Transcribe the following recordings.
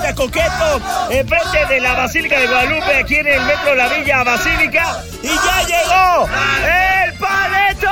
Fiesta Coqueto, enfrente de la Basílica de Guadalupe, aquí en el Metro La Villa Basílica. Y ya llegó el Paleto.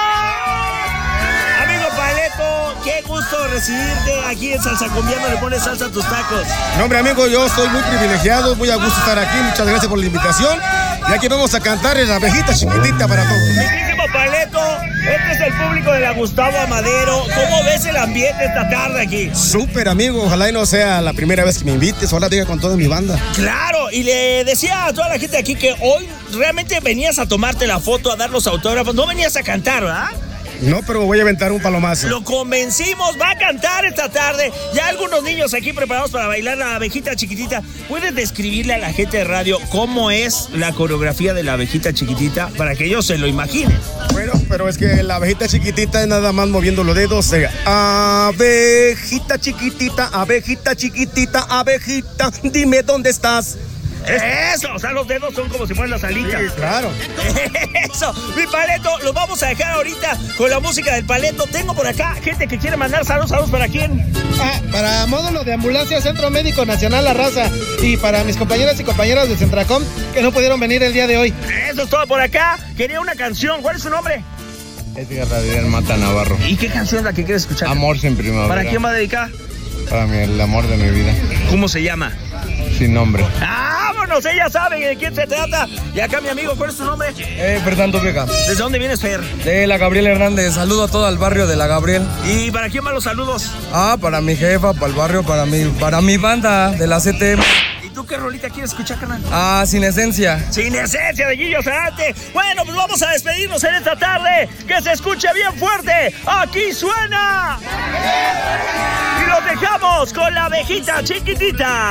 Amigo Paleto, qué gusto recibirte aquí en Salsacombiano. Le pones salsa a tus tacos. No, hombre, amigo, yo estoy muy privilegiado, muy a gusto estar aquí. Muchas gracias por la invitación. Y aquí vamos a cantar en la abejita chiquitita para todos. Mismísimo Paleto, este es el público de la Gustavo Amadero. ¿Cómo ves el ambiente esta tarde aquí? Súper, amigo. Ojalá y no sea la primera vez que me invites. Ojalá diga con toda mi banda. Claro, y le decía a toda la gente aquí que hoy realmente venías a tomarte la foto, a dar los autógrafos. No venías a cantar, ¿verdad? No, pero voy a aventar un palomazo. Lo convencimos, va a cantar esta tarde. Ya algunos niños aquí preparados para bailar la abejita chiquitita. ¿Puedes describirle a la gente de radio cómo es la coreografía de la abejita chiquitita para que ellos se lo imaginen? Bueno, pero es que la abejita chiquitita es nada más moviendo los dedos. Abejita chiquitita, abejita, dime dónde estás. Eso, o sea, los dedos son como si fueran las alitas. Sí, claro. Eso, mi Paleto, lo vamos a dejar ahorita con la música del Paleto. Tengo por acá gente que quiere mandar saludos. ¿Para quién? Para módulo de ambulancia Centro Médico Nacional La Raza y para mis compañeras y compañeros de Centracom que no pudieron venir el día de hoy. Eso es todo por acá. Quería una canción. ¿Cuál es su nombre? Edgar Adrián Mata Navarro. ¿Y qué canción es la que quieres escuchar? Amor sin primavera. ¿Para quién va a dedicar? Para mí, el amor de mi vida. ¿Cómo se llama? Sin nombre. ¡Vámonos! Ella sabe de quién se trata. Y acá mi amigo, ¿cuál es tu nombre? Fernando Vega. ¿Desde dónde vienes, Fer? De la Gabriel Hernández. Saludo a todo el barrio de la Gabriel. ¿Y para quién van los saludos? Para mi jefa, para el barrio, para mi banda de la CTM. ¿Y tú qué rolita quieres escuchar, carnal? Sin esencia. Sin esencia de Guillo Zárate. Bueno, pues vamos a despedirnos en esta tarde. Que se escuche bien fuerte. ¡Aquí suena! Y los dejamos con la abejita chiquitita.